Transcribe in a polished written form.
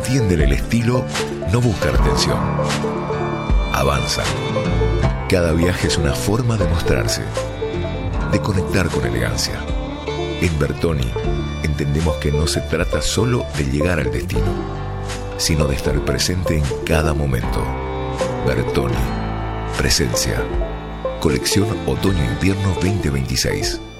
Tienden el estilo, no buscan atención. Avanzan. Cada viaje es una forma de mostrarse, de conectar con elegancia. En Bertoni entendemos que no se trata solo de llegar al destino, sino de estar presente en cada momento. Bertoni. Presencia. Colección Otoño-Invierno 2026.